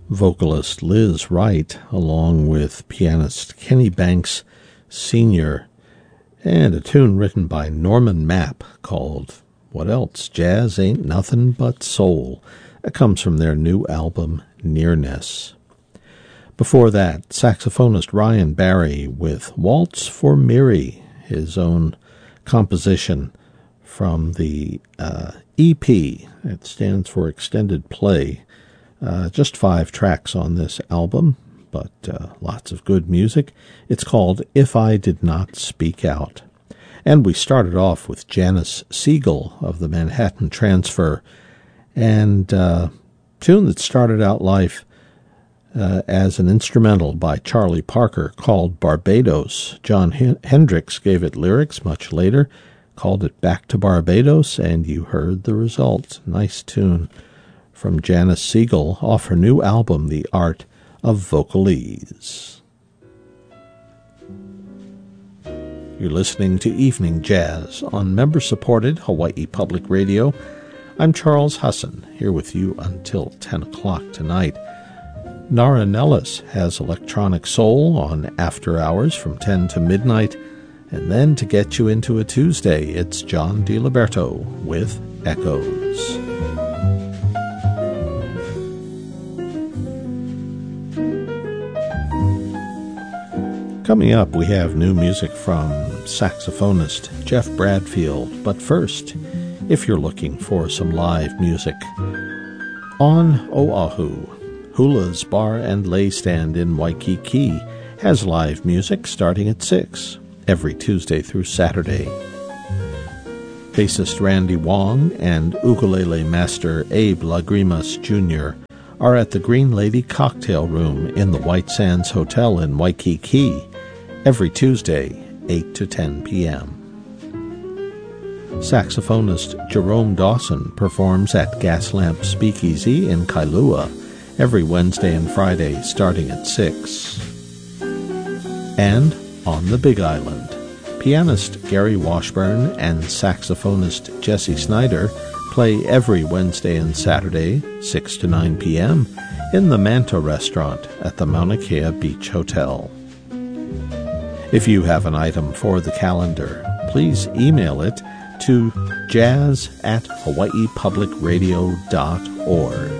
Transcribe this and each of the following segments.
vocalist Liz Wright, along with pianist Kenny Banks Sr., and a tune written by Norman Mapp called What Else? Jazz Ain't Nothing But Soul. That comes from their new album, Nearness. Before that, saxophonist Ryan Barry with Waltz for Miri, his own composition from the EP. It stands for Extended Play. Just 5 tracks on this album, but lots of good music. It's called If I Did Not Speak Out. And we started off with Janice Siegel of the Manhattan Transfer, and a tune that started out life as an instrumental by Charlie Parker called Barbados. John Hendricks gave it lyrics much later, called it Back to Barbados, and you heard the result. Nice tune from Janice Siegel off her new album, The Art of Vocalese. You're listening to Evening Jazz on member-supported Hawaii Public Radio. I'm Charles Husson, here with you until 10 o'clock tonight. Nara Nellis has Electronic Soul on After Hours from 10 to midnight, and then to get you into a Tuesday, it's John DiLiberto with Echoes. Coming up, we have new music from saxophonist Jeff Bradfield. But first, if you're looking for some live music, on Oahu, Hula's Bar and Lay Stand in Waikiki has live music starting at 6 every Tuesday through Saturday. Bassist Randy Wong and ukulele master Abe Lagrimas Jr. are at the Green Lady Cocktail Room in the White Sands Hotel in Waikiki every Tuesday, 8 to 10 p.m. Saxophonist Jerome Dawson performs at Gaslamp Speakeasy in Kailua every Wednesday and Friday starting at 6. And on the Big Island, pianist Gary Washburn and saxophonist Jesse Snyder play every Wednesday and Saturday, 6 to 9 p.m., in the Manta Restaurant at the Mauna Kea Beach Hotel. If you have an item for the calendar, please email it to jazz@hawaiipublicradio.org.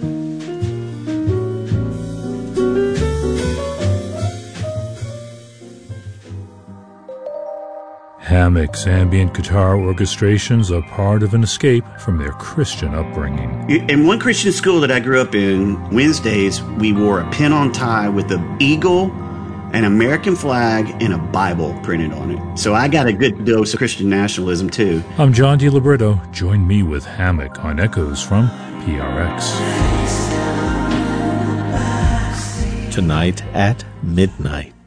Hammock's ambient guitar orchestrations are part of an escape from their Christian upbringing. In one Christian school that I grew up in, Wednesdays we wore a pin-on tie with an eagle, an American flag, and a Bible printed on it. So I got a good dose of Christian nationalism too. I'm John DiLiberto. Join me with Hammock on Echoes from PRX. Tonight at midnight.